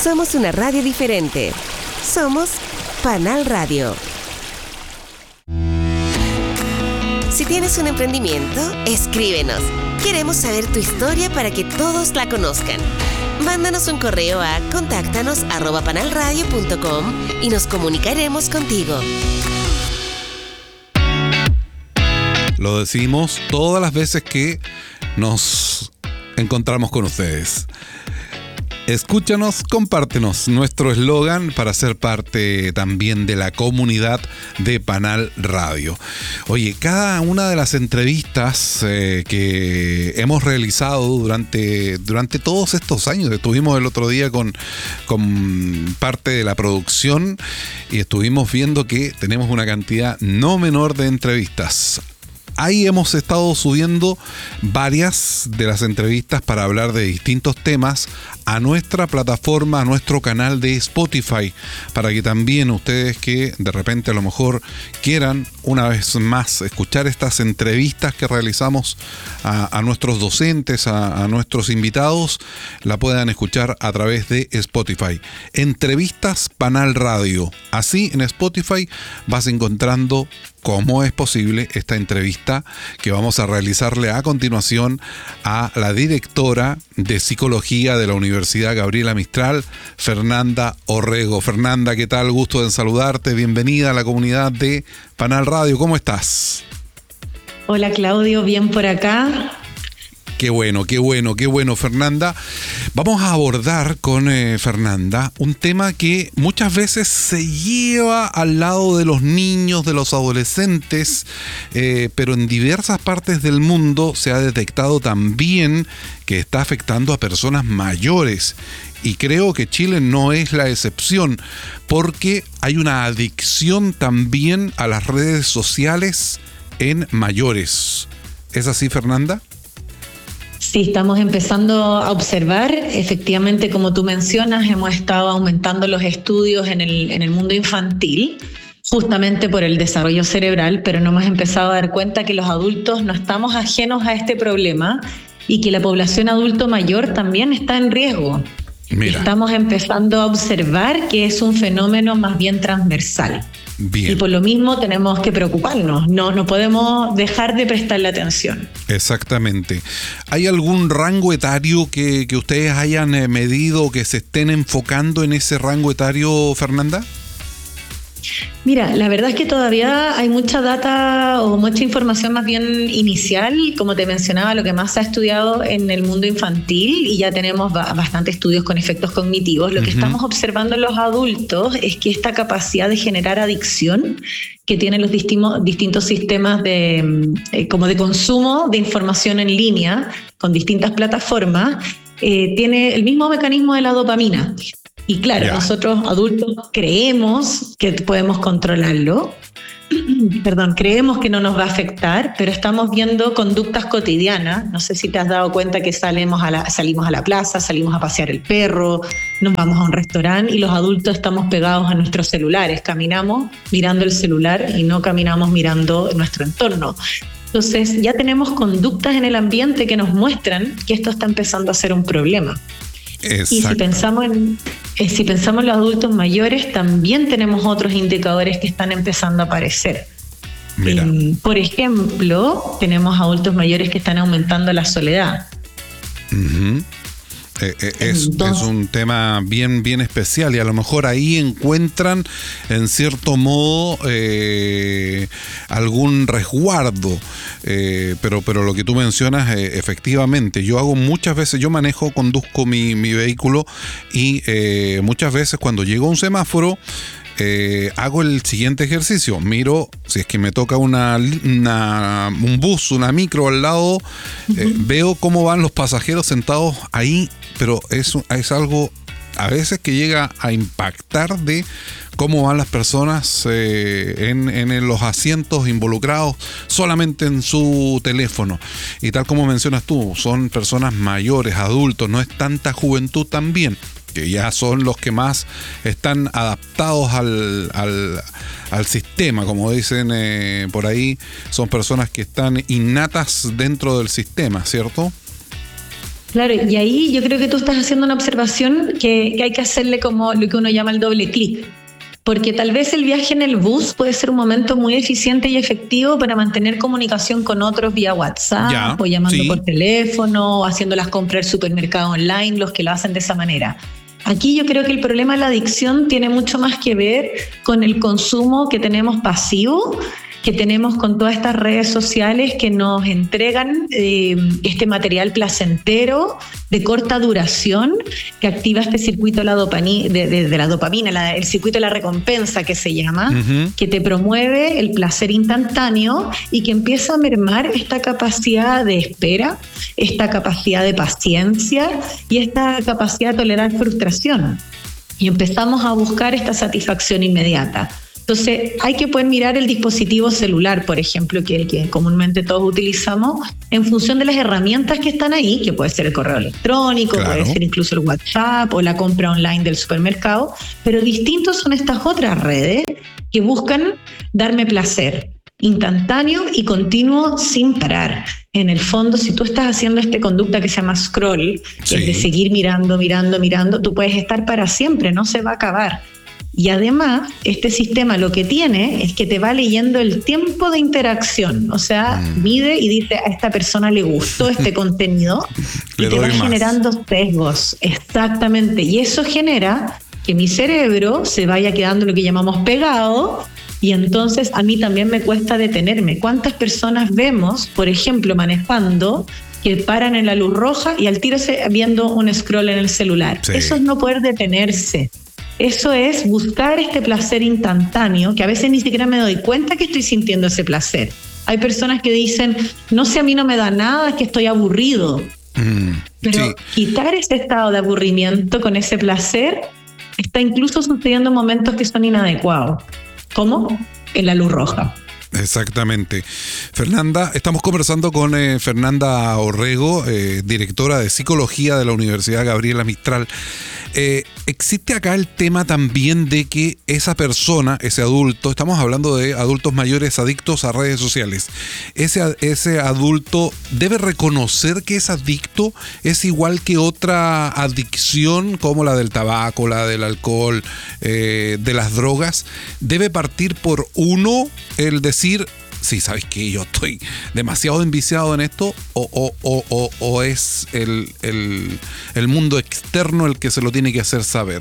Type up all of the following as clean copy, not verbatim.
Somos una radio diferente. Somos Panal Radio. Si tienes un emprendimiento, escríbenos. Queremos saber tu historia para que todos la conozcan. Mándanos un correo a contáctanos@panalradio.com y nos comunicaremos contigo. Lo decimos todas las veces que nos encontramos con ustedes. Escúchanos, compártenos, nuestro eslogan para ser parte también de la comunidad de Panal Radio. Oye, cada una de las entrevistas que hemos realizado durante todos estos años, estuvimos el otro día con parte de la producción y estuvimos viendo que tenemos una cantidad no menor de entrevistas. Ahí hemos estado subiendo varias de las entrevistas para hablar de distintos temas a nuestra plataforma, a nuestro canal de Spotify, para que también ustedes que de repente a lo mejor quieran una vez más escuchar estas entrevistas que realizamos a nuestros docentes, a nuestros invitados, la puedan escuchar a través de Spotify. Entrevistas Panal Radio. Así en Spotify vas encontrando cómo es posible esta entrevista que vamos a realizarle a continuación a la directora de Psicología de la Universidad Gabriela Mistral, Fernanda Orrego. Fernanda, ¿qué tal? Gusto en saludarte. Bienvenida a la comunidad de Panal Radio. ¿Cómo estás? Hola, Claudio. Bien por acá. Qué bueno, Fernanda. Vamos a abordar con Fernanda un tema que muchas veces se lleva al lado de los niños, de los adolescentes, pero en diversas partes del mundo se ha detectado también que está afectando a personas mayores. Y creo que Chile no es la excepción, porque hay una adicción también a las redes sociales en mayores. ¿Es así, Fernanda? Sí, estamos empezando a observar, efectivamente, como tú mencionas, hemos estado aumentando los estudios en el mundo infantil, justamente por el desarrollo cerebral, pero nos hemos empezado a dar cuenta que los adultos no estamos ajenos a este problema y que la población adulto mayor también está en riesgo. Mira. Estamos empezando a observar que es un fenómeno más bien transversal. Bien. Y por lo mismo tenemos que preocuparnos, no podemos dejar de prestarle atención. Exactamente. ¿Hay algún rango etario que ustedes hayan medido, que se estén enfocando en ese rango etario, Fernanda? Mira, la verdad es que todavía hay mucha data o mucha información más bien inicial. Como te mencionaba, lo que más se ha estudiado en el mundo infantil, y ya tenemos bastantes estudios con efectos cognitivos. Lo que estamos observando en los adultos es que esta capacidad de generar adicción que tienen los distintos sistemas como de consumo de información en línea con distintas plataformas, tiene el mismo mecanismo de la dopamina. Y claro, nosotros adultos creemos que podemos controlarlo, creemos que no nos va a afectar, pero estamos viendo conductas cotidianas. No sé si te has dado cuenta que salimos a la plaza, salimos a pasear el perro, nos vamos a un restaurante y los adultos estamos pegados a nuestros celulares. Caminamos mirando el celular y no caminamos mirando nuestro entorno. Entonces ya tenemos conductas en el ambiente que nos muestran que esto está empezando a ser un problema. Exacto. Y si pensamos en los adultos mayores, también tenemos otros indicadores que están empezando a aparecer. Mira. Por ejemplo, tenemos adultos mayores que están aumentando la soledad. Uh-huh. Es un tema bien especial, y a lo mejor ahí encuentran en cierto modo algún resguardo, pero lo que tú mencionas, efectivamente, yo hago muchas veces, conduzco mi vehículo y muchas veces cuando llego a un semáforo hago el siguiente ejercicio: miro si es que me toca un bus, una micro al lado, veo cómo van los pasajeros sentados ahí, pero es algo a veces que llega a impactar de cómo van las personas en los asientos involucrados solamente en su teléfono. Y tal como mencionas tú, son personas mayores, adultos, no es tanta juventud también, que ya son los que más están adaptados al sistema, como dicen por ahí, son personas que están innatas dentro del sistema, ¿cierto? Claro, y ahí yo creo que tú estás haciendo una observación que hay que hacerle como lo que uno llama el doble clic. Porque tal vez el viaje en el bus puede ser un momento muy eficiente y efectivo para mantener comunicación con otros vía WhatsApp o llamando por teléfono o haciendo las compras del supermercado online, los que lo hacen de esa manera. Aquí yo creo que el problema de la adicción tiene mucho más que ver con el consumo que tenemos pasivo, que tenemos con todas estas redes sociales que nos entregan este material placentero de corta duración que activa este circuito de la dopamina, el circuito de la recompensa que se llama, que te promueve el placer instantáneo y que empieza a mermar esta capacidad de espera, esta capacidad de paciencia y esta capacidad de tolerar frustración. Y empezamos a buscar esta satisfacción inmediata. Entonces, hay que poder mirar el dispositivo celular, por ejemplo, que es el que comúnmente todos utilizamos, en función de las herramientas que están ahí, que puede ser el correo electrónico, puede ser incluso el WhatsApp o la compra online del supermercado, pero distintos son estas otras redes que buscan darme placer instantáneo y continuo sin parar. En el fondo, si tú estás haciendo esta conducta que se llama scroll, que es de seguir mirando, tú puedes estar para siempre, no se va a acabar. Y además, este sistema lo que tiene es que te va leyendo el tiempo de interacción. O sea, mide y dice, a esta persona le gustó este contenido y te va generando sesgos. Exactamente. Y eso genera que mi cerebro se vaya quedando lo que llamamos pegado y entonces a mí también me cuesta detenerme. ¿Cuántas personas vemos, por ejemplo, manejando, que paran en la luz roja y al tiro viendo un scroll en el celular? Eso es no poder detenerse. Eso es buscar este placer instantáneo, que a veces ni siquiera me doy cuenta que estoy sintiendo ese placer. Hay personas que dicen, no sé, a mí no me da nada, es que estoy aburrido. Pero quitar ese estado de aburrimiento con ese placer está incluso sucediendo en momentos que son inadecuados. ¿Cómo? En la luz roja. Exactamente. Fernanda, estamos conversando con Fernanda Orrego, directora de Psicología de la Universidad Gabriela Mistral. Existe acá el tema también de que esa persona, ese adulto, estamos hablando de adultos mayores adictos a redes sociales, ese adulto debe reconocer que es adicto, es igual que otra adicción como la del tabaco, la del alcohol, de las drogas. Debe partir por uno el decir, sí, ¿sabes qué? Yo estoy demasiado enviciado en esto, o es el mundo externo el que se lo tiene que hacer saber.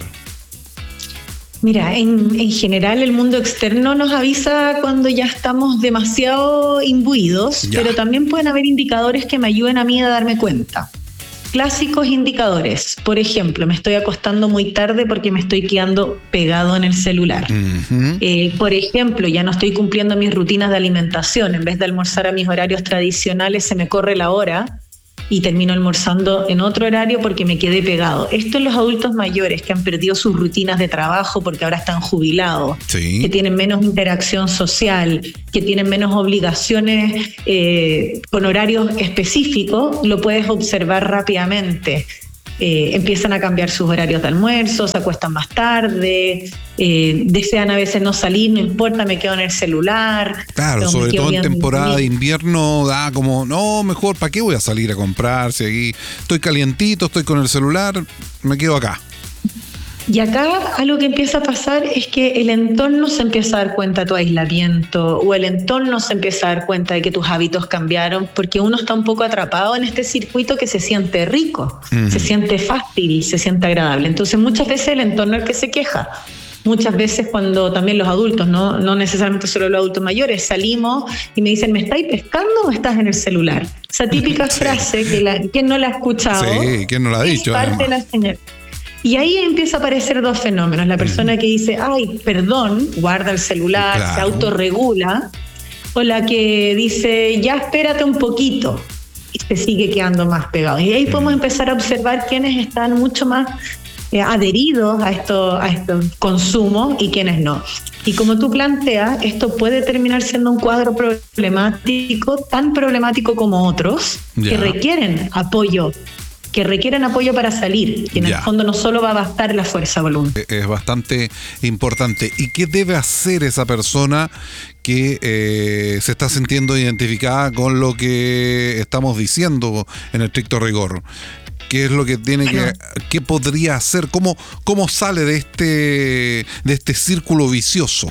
Mira, en general el mundo externo nos avisa cuando ya estamos demasiado imbuidos, pero también pueden haber indicadores que me ayuden a mí a darme cuenta. Clásicos indicadores, por ejemplo, me estoy acostando muy tarde porque me estoy quedando pegado en el celular. Por ejemplo, ya no estoy cumpliendo mis rutinas de alimentación, en vez de almorzar a mis horarios tradicionales se me corre la hora y termino almorzando en otro horario porque me quedé pegado. Esto en los adultos mayores que han perdido sus rutinas de trabajo porque ahora están jubilados, que tienen menos interacción social, que tienen menos obligaciones con horarios específicos, lo puedes observar rápidamente. Empiezan a cambiar sus horarios de almuerzo, se acuestan más tarde, desean a veces no salir, no importa, me quedo en el celular. Claro, sobre todo en temporada de invierno da como, no, mejor, ¿para qué voy a salir a comprar? Si aquí estoy calientito, estoy con el celular, me quedo acá. Y acá algo que empieza a pasar es que el entorno se empieza a dar cuenta de tu aislamiento, o el entorno se empieza a dar cuenta de que tus hábitos cambiaron, porque uno está un poco atrapado en este circuito que se siente rico, se siente fácil, se siente agradable. Entonces muchas veces el entorno es el que se queja. Muchas veces cuando también los adultos, no necesariamente solo los adultos mayores, salimos y me dicen, ¿me estáis pescando o estás en el celular? Esa típica frase que ¿quién no la ha escuchado? Sí, ¿quién no la ha dicho? Es parte de la señal. Y ahí empieza a aparecer dos fenómenos. La persona que dice, ay, perdón, guarda el celular, se autorregula, o la que dice, ya espérate un poquito, y se sigue quedando más pegado. Y ahí podemos empezar a observar quiénes están mucho más adheridos a estos consumos y quiénes no. Y como tú planteas, esto puede terminar siendo un cuadro problemático, tan problemático como otros, que requieren apoyo para salir, y en el fondo no solo va a bastar la fuerza de voluntad. Es bastante importante. ¿Y qué debe hacer esa persona que se está sintiendo identificada con lo que estamos diciendo en estricto rigor? ¿Qué es lo que tiene qué podría hacer? ¿Cómo sale de este círculo vicioso?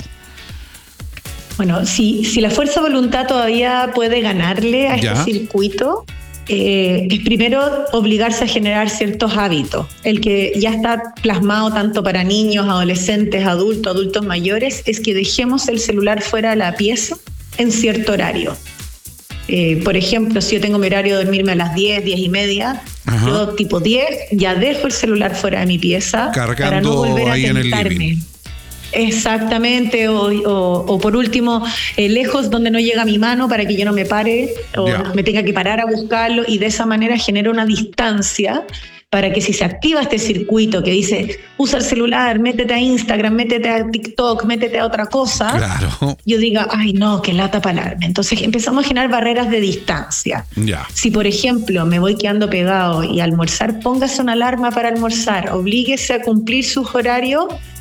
Bueno, si la fuerza de voluntad todavía puede ganarle a este circuito, es primero obligarse a generar ciertos hábitos. El que ya está plasmado tanto para niños, adolescentes, adultos mayores, es que dejemos el celular fuera de la pieza en cierto horario. Por ejemplo, si yo tengo mi horario de dormirme a las 10 y media, yo tipo 10 ya dejo el celular fuera de mi pieza para no volver a tentarme. Exactamente, o por último, lejos donde no llega mi mano para que yo no me pare o me tenga que parar a buscarlo, y de esa manera genera una distancia para que si se activa este circuito que dice usa el celular, métete a Instagram, métete a TikTok, métete a otra cosa, yo diga, ay no, qué lata pararme. Entonces empezamos a generar barreras de distancia. Si por ejemplo me voy quedando pegado y almorzar, póngase una alarma para almorzar, oblíguese a cumplir sus horarios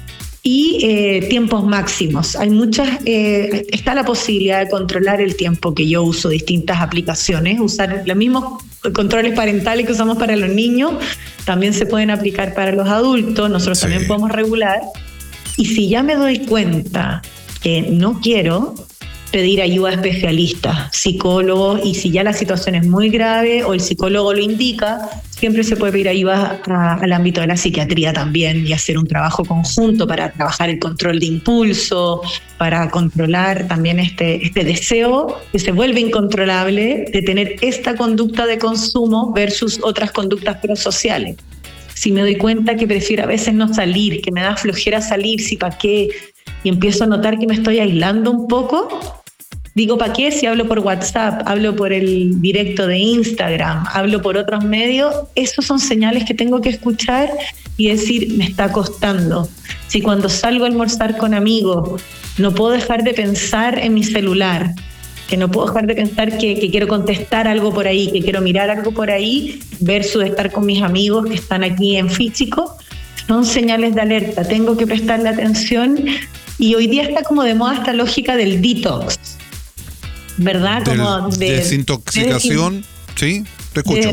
y tiempos máximos. Hay está la posibilidad de controlar el tiempo que yo uso distintas aplicaciones, usar los mismos controles parentales que usamos para los niños, también se pueden aplicar para los adultos, nosotros también podemos regular. Y si ya me doy cuenta que no quiero, pedir ayuda a especialistas, psicólogos, y si ya la situación es muy grave o el psicólogo lo indica, siempre se puede pedir ayuda al ámbito de la psiquiatría también y hacer un trabajo conjunto para trabajar el control de impulso, para controlar también este deseo que se vuelve incontrolable de tener esta conducta de consumo versus otras conductas prosociales. Si me doy cuenta que prefiero a veces no salir, que me da flojera salir, si para qué, y empiezo a notar que me estoy aislando un poco, digo, ¿para qué? Si hablo por WhatsApp, hablo por el directo de Instagram, hablo por otros medios, esos son señales que tengo que escuchar y decir, me está costando. Si cuando salgo a almorzar con amigos no puedo dejar de pensar en mi celular, que no puedo dejar de pensar que quiero contestar algo por ahí, que quiero mirar algo por ahí, versus estar con mis amigos que están aquí en físico, son señales de alerta, tengo que prestarle atención. Y hoy día está como de moda esta lógica del detox, ¿verdad? Como desintoxicación, ¿sí? Te escucho.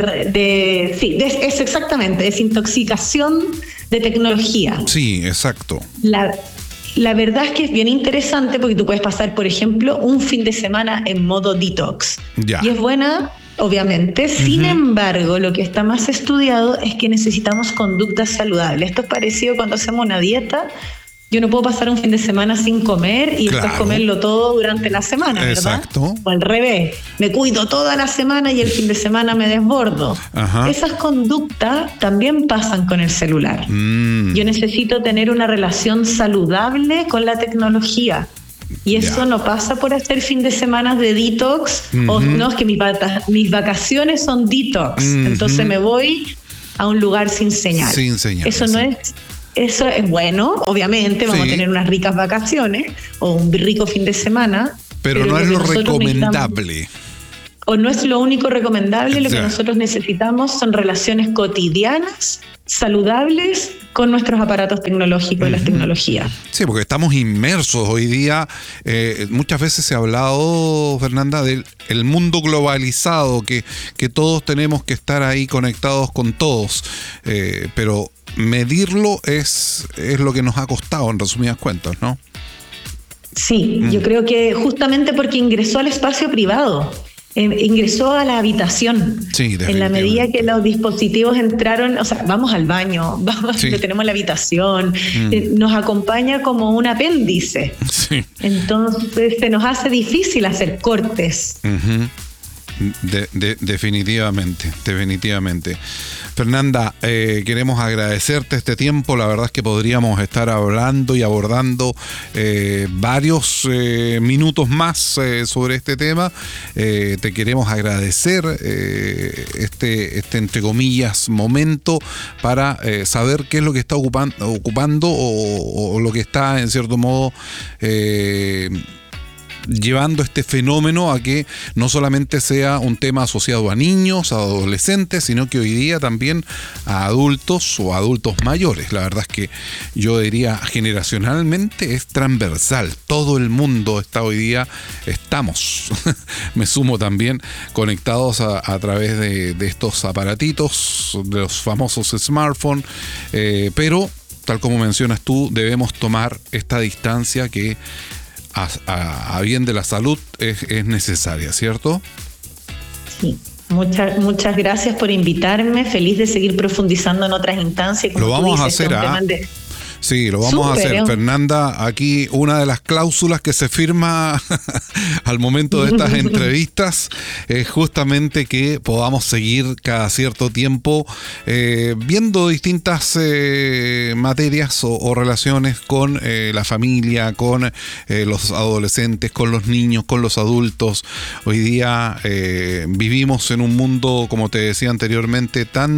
Es exactamente, desintoxicación de tecnología. Sí, exacto. La verdad es que es bien interesante porque tú puedes pasar, por ejemplo, un fin de semana en modo detox. Y es buena, obviamente. Sin embargo, lo que está más estudiado es que necesitamos conductas saludables. Esto es parecido cuando hacemos una dieta. Yo no puedo pasar un fin de semana sin comer y después comerlo todo durante la semana, ¿verdad? Exacto. O al revés, me cuido toda la semana y el fin de semana me desbordo. Esas conductas también pasan con el celular. Yo necesito tener una relación saludable con la tecnología. Y eso no pasa por hacer fin de semana de detox, o no, es que mis vacaciones son detox, entonces me voy a un lugar sin señal. Sin señal. Eso es bueno, obviamente, vamos a tener unas ricas vacaciones o un rico fin de semana. Pero no es lo recomendable. O no es lo único recomendable, lo que nosotros necesitamos son relaciones cotidianas, saludables, con nuestros aparatos tecnológicos y las tecnologías. Sí, porque estamos inmersos hoy día. Muchas veces se ha hablado, Fernanda, del mundo globalizado, que todos tenemos que estar ahí conectados con todos, pero medirlo es lo que nos ha costado, en resumidas cuentas, ¿no? Sí, yo creo que justamente porque ingresó al espacio privado, ingresó a la habitación. Sí, en la medida que los dispositivos entraron, o sea, vamos al baño, tenemos la habitación, nos acompaña como un apéndice. Sí. Entonces se nos hace difícil hacer cortes. Definitivamente. Fernanda, queremos agradecerte este tiempo. La verdad es que podríamos estar hablando y abordando varios minutos más sobre este tema. Te queremos agradecer este entre comillas momento para saber qué es lo que está ocupando o lo que está en cierto modo llevando este fenómeno a que no solamente sea un tema asociado a niños, a adolescentes, sino que hoy día también a adultos o adultos mayores. La verdad es que yo diría generacionalmente es transversal. Todo el mundo está hoy día, estamos, me sumo también, conectados a través de estos aparatitos, de los famosos smartphones, pero tal como mencionas tú, debemos tomar esta distancia que a bien de la salud es necesaria, ¿cierto? Sí. Muchas gracias por invitarme. Feliz de seguir profundizando en otras instancias. Lo vamos a hacer, Sí, lo vamos a hacer. Fernanda, aquí una de las cláusulas que se firma al momento de estas entrevistas es justamente que podamos seguir cada cierto tiempo viendo distintas materias o relaciones con la familia, con los adolescentes, con los niños, con los adultos. Hoy día vivimos en un mundo, como te decía anteriormente, tan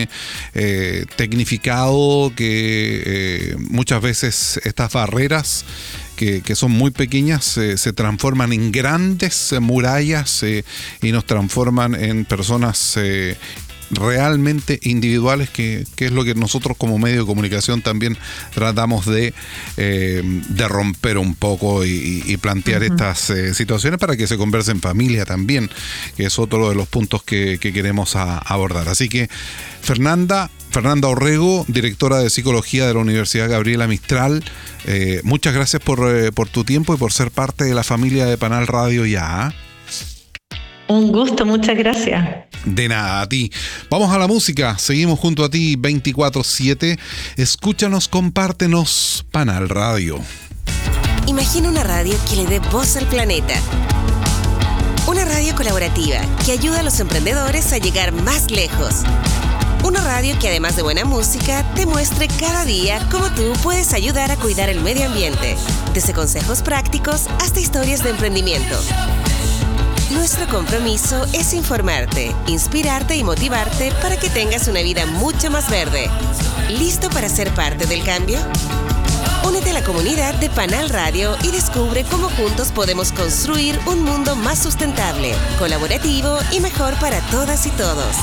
tecnificado que muchas veces estas barreras que son muy pequeñas se transforman en grandes murallas y nos transforman en personas realmente individuales, que es lo que nosotros como medio de comunicación también tratamos de romper un poco y plantear estas situaciones para que se converse en familia también, que es otro de los puntos que queremos abordar. Así que Fernanda Orrego, directora de Psicología de la Universidad Gabriela Mistral, muchas gracias por tu tiempo y por ser parte de la familia de Panal Radio Ya. Un gusto, muchas gracias. De nada, a ti. Vamos a la música, seguimos junto a ti 24/7. Escúchanos, compártenos, Panal Radio. Imagina una radio que le dé voz al planeta. Una radio colaborativa que ayuda a los emprendedores a llegar más lejos. Una radio que además de buena música te muestre cada día cómo tú puedes ayudar a cuidar el medio ambiente. Desde consejos prácticos hasta historias de emprendimiento. Nuestro compromiso es informarte, inspirarte y motivarte para que tengas una vida mucho más verde. ¿Listo para ser parte del cambio? Únete a la comunidad de Panal Radio y descubre cómo juntos podemos construir un mundo más sustentable, colaborativo y mejor para todas y todos.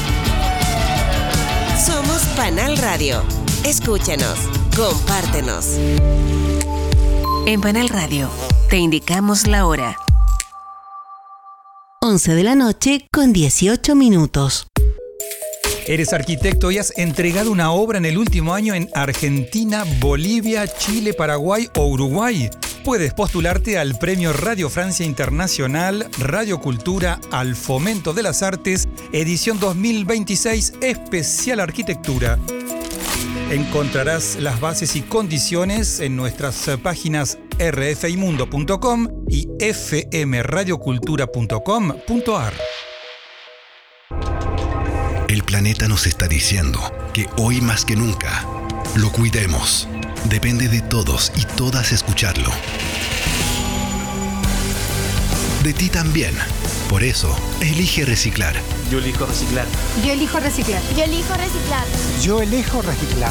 Somos Panal Radio. Escúchanos, compártenos. En Panal Radio te indicamos la hora. 11:18 a.m. Eres arquitecto y has entregado una obra en el último año en Argentina, Bolivia, Chile, Paraguay o Uruguay. Puedes postularte al Premio Radio Francia Internacional, Radio Cultura al Fomento de las Artes, edición 2026, especial Arquitectura. Encontrarás las bases y condiciones en nuestras páginas rfimundo.com y fmradiocultura.com.ar. El planeta nos está diciendo que hoy más que nunca lo cuidemos. Depende de todos y todas escucharlo. De ti también. Por eso, elige reciclar. Yo elijo reciclar. Yo elijo reciclar. Yo elijo reciclar. Yo elijo reciclar.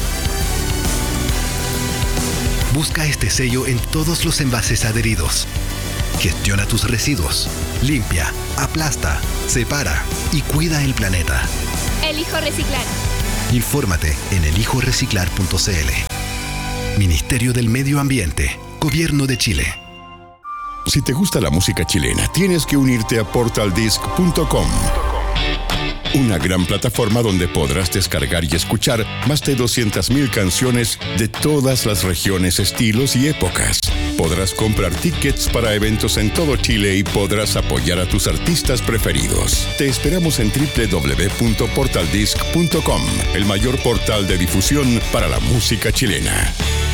Busca este sello en todos los envases adheridos. Gestiona tus residuos. Limpia, aplasta, separa y cuida el planeta. Elijo reciclar. Infórmate en elijoreciclar.cl. Ministerio del Medio Ambiente, Gobierno de Chile. Si te gusta la música chilena, tienes que unirte a portaldisc.com. Una gran plataforma donde podrás descargar y escuchar más de 200.000 canciones de todas las regiones, estilos y épocas. Podrás comprar tickets para eventos en todo Chile y podrás apoyar a tus artistas preferidos. Te esperamos en www.portaldisc.com, el mayor portal de difusión para la música chilena.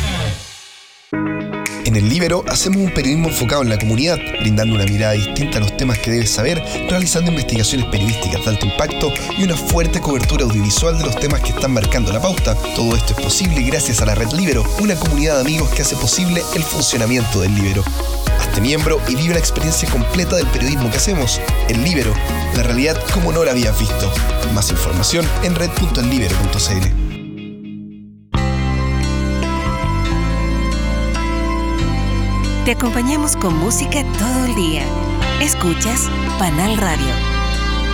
En El Líbero hacemos un periodismo enfocado en la comunidad, brindando una mirada distinta a los temas que debes saber, realizando investigaciones periodísticas de alto impacto y una fuerte cobertura audiovisual de los temas que están marcando la pauta. Todo esto es posible gracias a la Red Líbero, una comunidad de amigos que hace posible el funcionamiento del Líbero. Hazte miembro y vive la experiencia completa del periodismo que hacemos. El Líbero, la realidad como no la habías visto. Más información en red.ellibero.cl. Te acompañamos con música todo el día. Escuchas Panal Radio.